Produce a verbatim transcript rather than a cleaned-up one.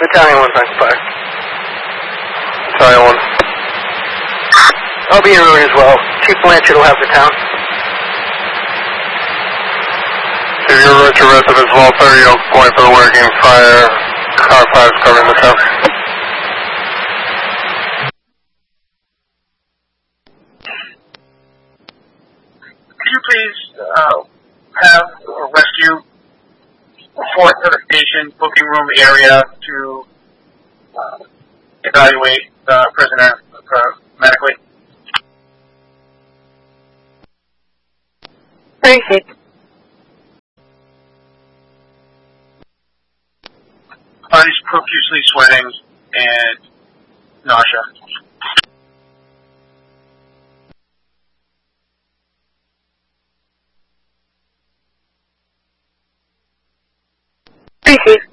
Battalion one, five five. Battalion one. I'll be en route as well. Chief Blanchard will have the town. If you're Richard residents, Wall thirty Oak Point for the working fire. Car five is covering the town. Could you please uh, have a rescue report to the station booking room area to uh, evaluate the prisoner uh, medically? Perfect. Body's profusely sweating and nausea. Perfect.